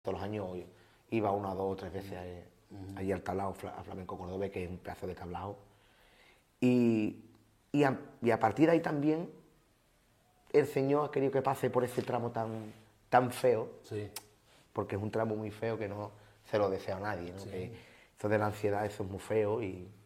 todos los años iba una, dos o tres veces allí al tablao, a Flamenco Cordobés, que es un pedazo de tablao. Y a partir de ahí también el Señor ha querido que pase por ese tramo tan feo, Sí. porque es un tramo muy feo que no se lo desea a nadie, ¿no? Sí. Que eso de la ansiedad, eso es muy feo.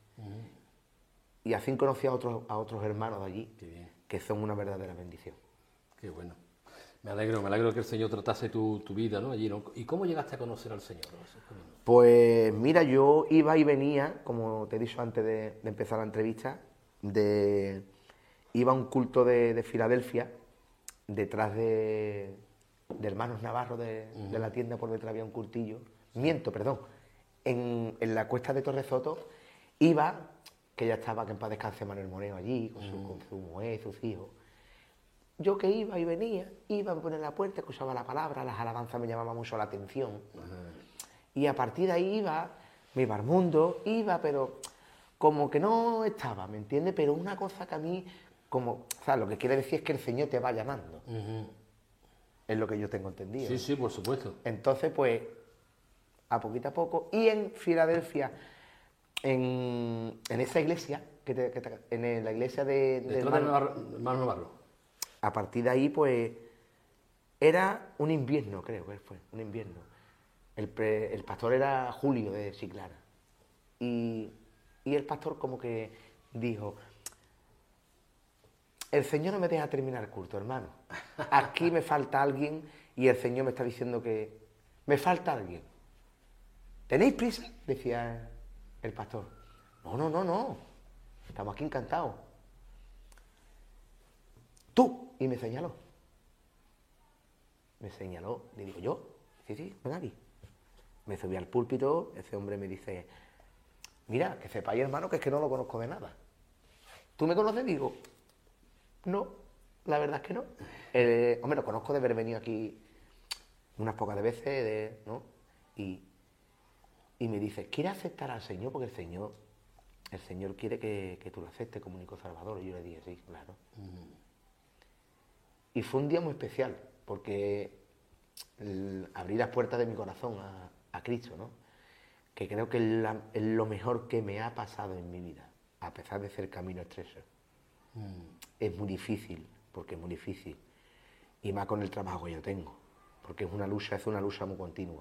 Y así conocí a otros hermanos de allí, Qué bien. que son una verdadera bendición. Qué bueno. Me alegro que el Señor tratase tu vida, ¿no? Allí, ¿no? ¿Y cómo llegaste a conocer al Señor? Pues mira, yo iba y venía, como te he dicho antes de empezar la entrevista, iba a un culto de Filadelfia, detrás de Hermanos Navarro, de la tienda por detrás había un cultillo. Miento, perdón. En la cuesta de Torresoto iba, que ya estaba, que en paz descanse Manuel Moreno allí, con su mujer, sus hijos. Yo que iba y venía, iba a poner la puerta, escuchaba la palabra, las alabanzas me llamaban mucho la atención. Y a partir de ahí me iba al mundo, pero como que no estaba, ¿me entiendes? Pero una cosa que a mí, o sea, lo que quiere decir es que el Señor te va llamando. Es lo que yo tengo entendido. Sí, sí, por supuesto. Entonces, pues, a poco, y en Filadelfia, en esa iglesia, en la iglesia de Hermano Navarro. A partir de ahí, pues, era un invierno, creo que fue, un invierno. El pastor era Julio de Chiclana. Y el pastor como que dijo, el Señor no me deja terminar el culto, hermano. Aquí me falta alguien y el Señor me está diciendo que me falta alguien. ¿Tenéis prisa?, decía el pastor. No. Estamos aquí encantados. Tú. Y me señaló. Le digo, ¿yo? Sí, ven aquí. Me subí al púlpito, ese hombre me dice, mira, que sepáis, hermano, que es que no lo conozco de nada. ¿Tú me conoces? Digo, no, la verdad es que no. Hombre, lo conozco de haber venido aquí unas pocas de veces, ¿no? Y me dice, ¿quieres aceptar al Señor? Porque el Señor quiere que tú lo aceptes como único Salvador. Y yo le dije, sí, claro. Y fue un día muy especial, porque abrí las puertas de mi corazón a Cristo, ¿no? Que creo que es lo mejor que me ha pasado en mi vida, a pesar de ser camino estrecho. Es muy difícil, porque es muy difícil. Y más con el trabajo que yo tengo, porque es una lucha muy continua.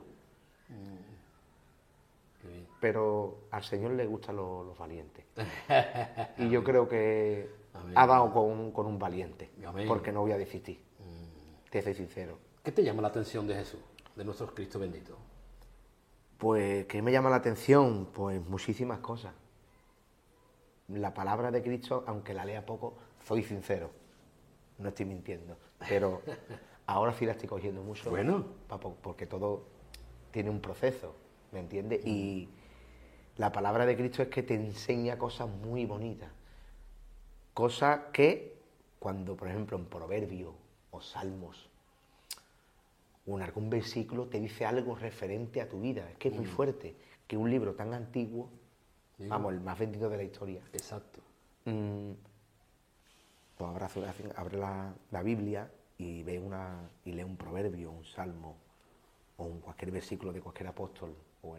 Pero al Señor le gustan los valientes. Y yo creo que ha dado con un valiente. Amén. Porque no voy a desistir. Te soy sincero. ¿Qué te llama la atención de Jesús, de nuestro Cristo bendito? Pues, ¿qué me llama la atención? Pues muchísimas cosas. La palabra de Cristo, aunque la lea poco, soy sincero. No estoy mintiendo. Pero ahora sí la estoy cogiendo mucho. Bueno. Porque todo tiene un proceso, ¿me entiendes? Y la palabra de Cristo es que te enseña cosas muy bonitas. Cosas que, cuando, por ejemplo, en Proverbios o Salmos, o en algún versículo te dice algo referente a tu vida. Es que es muy fuerte que un libro tan antiguo, vamos, el más vendido de la historia. Exacto. Pues abre la Biblia y lee un proverbio, un salmo, o cualquier versículo de cualquier apóstol.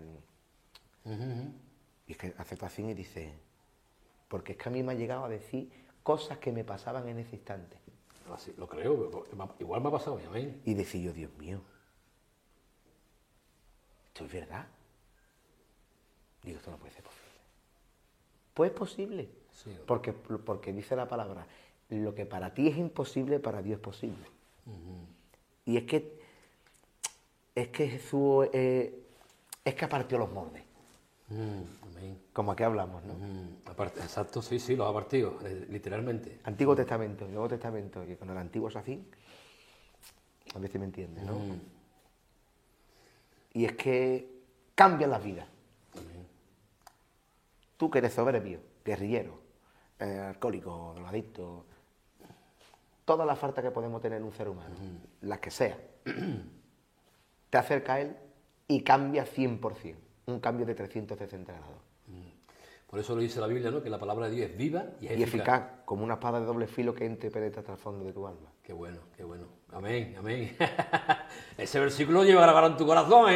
Y es que hace así y dice, porque es que a mí me ha llegado a decir cosas que me pasaban en ese instante. Así, lo creo, igual me ha pasado a mí. Y decía yo, Dios mío, ¿esto es verdad? Digo, esto no puede ser posible. Pues es posible, Sí. porque dice la palabra, lo que para ti es imposible, para Dios es posible. Y es que Jesús es que partió los moldes. Amén. Como aquí hablamos, ¿no? Exacto, sí, los ha partido, literalmente. Antiguo Testamento, Nuevo Testamento, y con el antiguo es así, a ver si me entiendes, ¿no? Y es que cambian las vidas. Tú que eres soberbio, guerrillero, alcohólico, drogadicto, todas las faltas que podemos tener en un ser humano, las que sea, te acerca a él y cambia 100%, un cambio de 360 grados. Por eso lo dice la Biblia, ¿no? Que la palabra de Dios es viva y es Y eficaz, como una espada de doble filo que entra y penetra hasta el fondo de tu alma. Qué bueno. Amén, amén. Ese versículo lleva grabado en tu corazón, ¿eh?